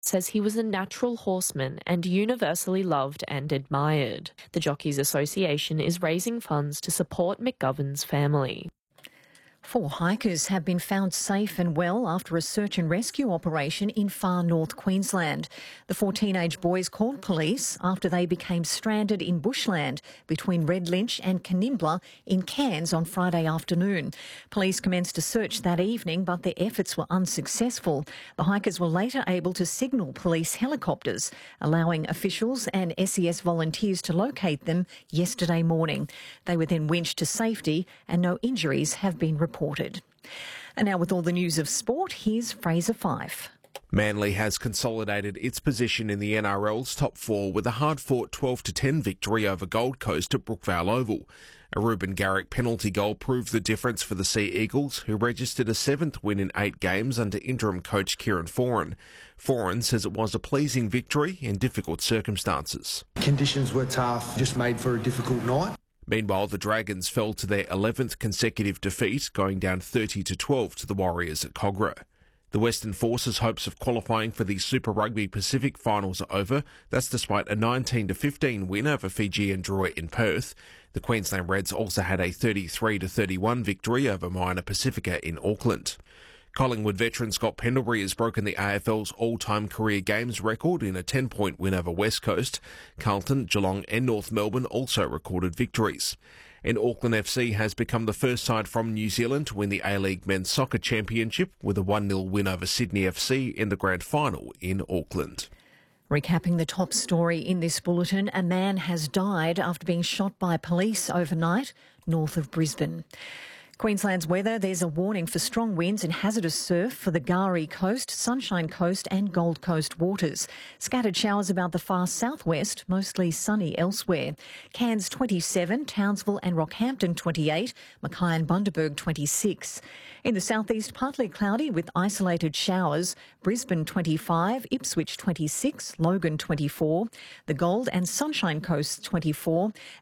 says he was a natural horseman and universally loved and admired. The Jockeys Association is raising funds to support McGovern's family. 4 hikers have been found safe and well after a search and rescue operation in far north Queensland. The 4 teenage boys called police after they became stranded in bushland between Red Lynch and Canimbla in Cairns on Friday afternoon. Police commenced a search that evening, but their efforts were unsuccessful. The hikers were later able to signal police helicopters, allowing officials and SES volunteers to locate them yesterday morning. They were then winched to safety and no injuries have been reported. And now with all the news of sport, here's Fraser Fife. Manly has consolidated its position in the NRL's top 4 with a hard-fought 12-10 victory over Gold Coast at Brookvale Oval. A Ruben Garrick penalty goal proved the difference for the Sea Eagles, who registered a 7th win in 8 games under interim coach Kieran Foran. Foran says it was a pleasing victory in difficult circumstances. Conditions were tough, just made for a difficult night. Meanwhile, the Dragons fell to their 11th consecutive defeat, going down 30-12 to the Warriors at Kogarah. The Western Force's hopes of qualifying for the Super Rugby Pacific finals are over. That's despite a 19-15 win over Fijian Drua in Perth. The Queensland Reds also had a 33-31 victory over Moana Pacifica in Auckland. Collingwood veteran Scott Pendlebury has broken the AFL's all-time career games record in a 10-point win over West Coast. Carlton, Geelong and North Melbourne also recorded victories. And Auckland FC has become the first side from New Zealand to win the A-League Men's Soccer Championship with a 1-0 win over Sydney FC in the grand final in Auckland. Recapping the top story in this bulletin, a man has died after being shot by police overnight north of Brisbane. Queensland's weather, there's a warning for strong winds and hazardous surf for the Gari Coast, Sunshine Coast and Gold Coast waters. Scattered showers about the far southwest, mostly sunny elsewhere. Cairns 27, Townsville and Rockhampton 28, Mackay and Bundaberg 26. In the southeast, partly cloudy with isolated showers. Brisbane 25, Ipswich 26, Logan 24, the Gold and Sunshine Coast 24,